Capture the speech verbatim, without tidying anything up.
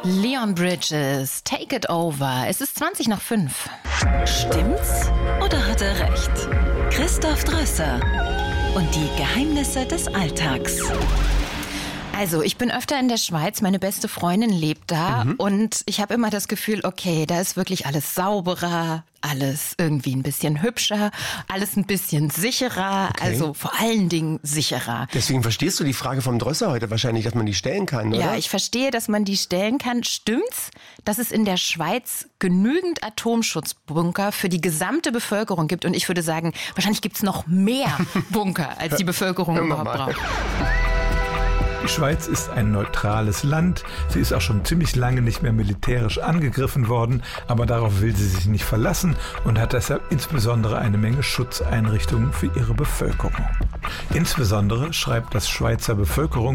Leon Bridges, Take It Over. Es ist zwanzig nach fünf. Stimmt's oder hat er recht? Christoph Drösser und die Geheimnisse des Alltags. Also, ich bin öfter in der Schweiz, meine beste Freundin lebt da mhm. und ich habe immer das Gefühl, okay, da ist wirklich alles sauberer, alles irgendwie ein bisschen hübscher, alles ein bisschen sicherer, okay. Also vor allen Dingen sicherer. Deswegen verstehst du die Frage vom Drösser heute wahrscheinlich, dass man die stellen kann, oder? Ja, ich verstehe, dass man die stellen kann. Stimmt's, dass es in der Schweiz genügend Atomschutzbunker für die gesamte Bevölkerung gibt? Und ich würde sagen, wahrscheinlich gibt's noch mehr Bunker, als die Bevölkerung überhaupt braucht. Die Schweiz ist ein neutrales Land. Sie ist auch schon ziemlich lange nicht mehr militärisch angegriffen worden, aber darauf will sie sich nicht verlassen und hat deshalb insbesondere eine Menge Schutzeinrichtungen für ihre Bevölkerung. Insbesondere schreibt das Schweizer Bevölkerungsschutz